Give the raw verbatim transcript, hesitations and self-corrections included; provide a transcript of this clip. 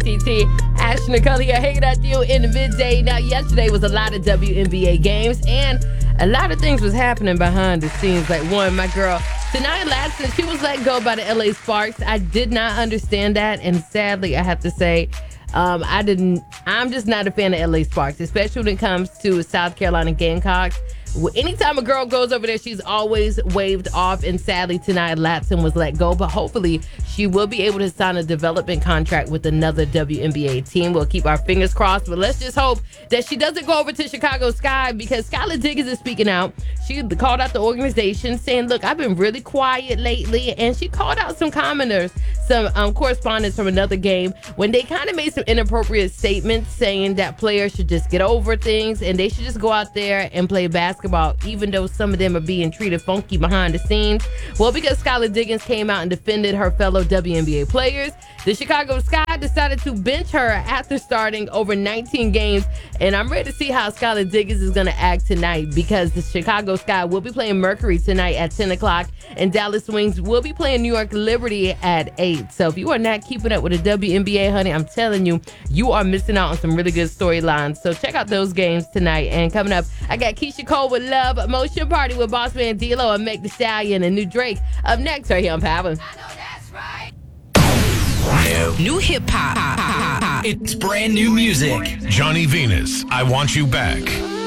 P T. Ashton Nicole here, hanging out with you in the midday. Now, yesterday was a lot of W N B A games, and a lot of things was happening behind the scenes. Like, one, my girl, Saniyya Latson, she was let go by the L A Sparks. I did not understand that, and sadly, I have to say, um, I didn't. I'm just not a fan of L A Sparks, especially when it comes to South Carolina Gamecocks. Anytime a girl goes over there, she's always waved off, and sadly, Saniyya Latson was let go, but hopefully she will be able to sign a development contract with another W N B A team. We'll keep our fingers crossed, but let's just hope that she doesn't go over to Chicago Sky, because Skylar Diggins is speaking out. She called out the organization saying, look, I've been really quiet lately, and she called out some commenters, some um, correspondents from another game, when they kind of made some inappropriate statements saying that players should just get over things and they should just go out there and play basketball. Basketball, even though some of them are being treated funky behind the scenes. Well, because Skylar Diggins came out and defended her fellow W N B A players, the Chicago Sky decided to bench her after starting over nineteen games. And I'm ready to see how Skylar Diggins is going to act tonight, because the Chicago Sky will be playing Mercury tonight at ten o'clock, and Dallas Wings will be playing New York Liberty at eight. So if you are not keeping up with the W N B A, honey, I'm telling you, you are missing out on some really good storylines. So check out those games tonight. And coming up, I got Keisha Cole with Love Motion Party with Boss Man D-Lo and Meg Thee Stallion and New Drake up next right here on Power. I know that's right. New hip hop. It's brand new music. Johnny Venus, I Want You Back.